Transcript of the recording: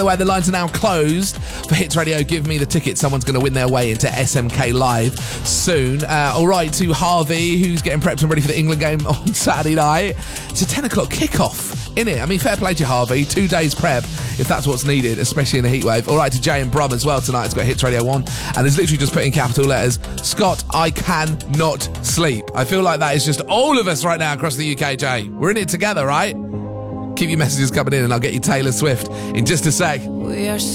By the way, the lines are now closed for Hits Radio. Give me the ticket. Someone's going to win their way into SMK Live soon. All right, to Harvey, who's getting prepped and ready for the England game on Saturday night. It's a 10 o'clock kickoff, innit? I mean, fair play to you, Harvey. 2 days prep, if that's what's needed, especially in the heatwave. All right, to Jay and Brum as well tonight. It's got Hits Radio 1, and it's literally just put in capital letters, Scott, I cannot sleep. I feel like that is just all of us right now across the UK, Jay. We're in it together, right? Keep your messages coming in and I'll get you Taylor Swift in just a sec. We are